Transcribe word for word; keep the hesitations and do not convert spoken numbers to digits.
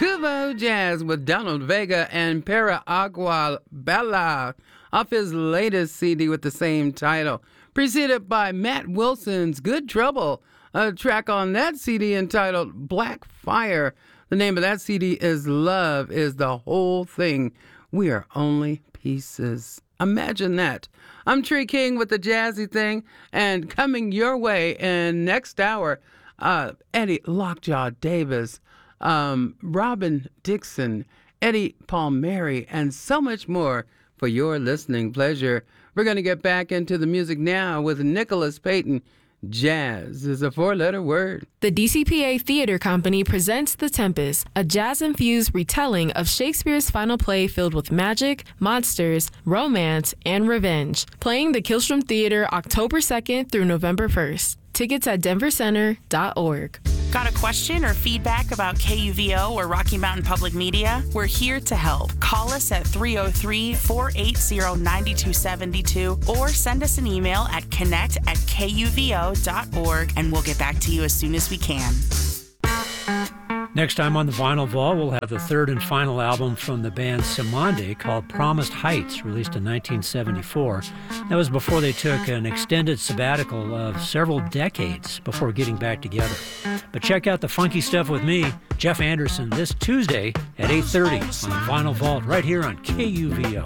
Cuba Jazz with Donald Vega and Para Agua Bella off his latest C D with the same title, preceded by Matt Wilson's Good Trouble, a track on that C D entitled Black Fire. The name of that C D is Love is the Whole Thing. We are only pieces. Imagine that. I'm Tree King with the Jazzy Thing, and coming your way in next hour, uh, Eddie Lockjaw Davis, um, Robin Dixon, Eddie Palmieri, and so much more for your listening pleasure. We're going to get back into the music now with Nicholas Payton. Jazz is a four-letter word. The D C P A Theater Company presents The Tempest, a jazz-infused retelling of Shakespeare's final play filled with magic, monsters, romance, and revenge. Playing the Killstrom Theater October second through November first. Tickets at denver center dot org. Got a question or feedback about K U V O or Rocky Mountain Public Media? We're here to help. Call us at three oh three, four eight zero, nine two seven two or send us an email at connect at K U V O dot org and we'll get back to you as soon as we can. Next time on the Vinyl Vault, we'll have the third and final album from the band Simande called Promised Heights, released in nineteen seventy-four. That was before they took an extended sabbatical of several decades before getting back together. But check out the funky stuff with me, Jeff Anderson, this Tuesday at eight thirty on the Vinyl Vault right here on K U V O.